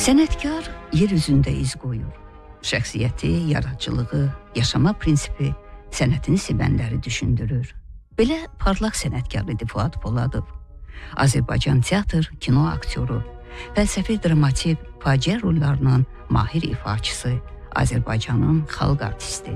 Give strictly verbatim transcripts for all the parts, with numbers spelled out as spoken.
Sənətkar yer üzündə iz qoyur. Şəxsiyyəti, yaradıcılığı, yaşama prinsipi sənətini sevənləri düşündürür. Belə parlaq sənətkar idi Fuad Poladov. Azərbaycan teatr, kino aktyoru, fəlsəfi dramatik, faciə rollarının mahir ifaçısı, Azərbaycanın xalq artisti.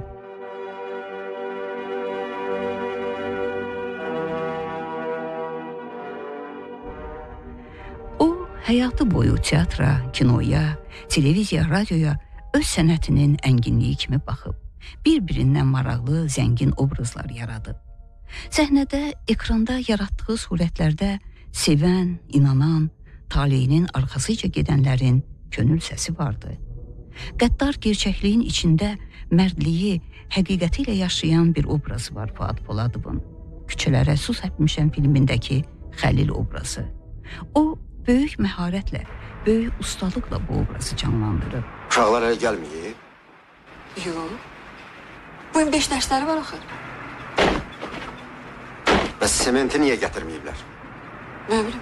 O, həyatı boyu teatra, kinoya, televiziya, radioya öz sənətinin ənginliyi kimi baxıb, bir-birindən maraqlı, zəngin obrazlar yaradıb. Səhnədə, ekranda yaratdığı surətlərdə sevən, inanan, taleyinin arxasıca gedənlərin könül səsi vardı. Qəddar gerçəkliyin içində mərdliyi, həqiqəti ilə yaşayan bir obrazı var Fuad Poladovun. Küçələrə su səpmişəm filmindəki Xəlil obrazı. O, böyük məharətlə, böyük ustalıqla bu obrazı canlandırıb. Uşaqlar hələ gəlməyib? Yox. Bugün beş dərsləri var axı. Bəs sementi niyə gətirməyiblər? Nə bilim?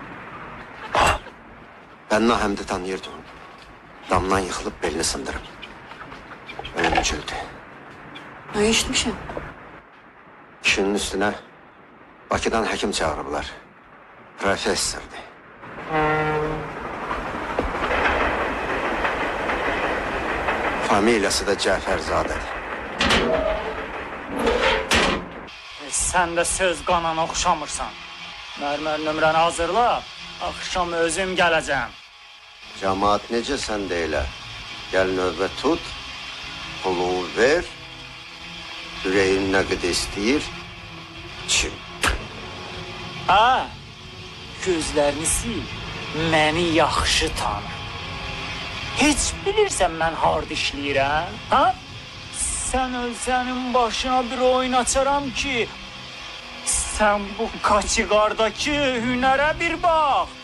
Bənna Həmdi tanıyırdım. Damdan yıxılıb belini sındırıb. Ölümcüldü. Nə eşitmişəm? Kişinin üstünə Bakıdan həkim çağırıblar. Professordur. Familiyası da Cəfərzadədir. Sən də söz qanana oxşamırsan. Mərmər nömrəni hazırla, axşam özüm gələcəm. Cəmaat necə sən də elə? Gəl növbə tut, pulunu ver, ürəyin nə qədər istəyir, çim. Hə, gözlərini sil, məni yaxşı tanı. Heç bilirsən mən harda işləyirəm, hə? Sən ölsənin başına bir oyun açaram ki, sən bu kaçıqardakı hünərə bir bax.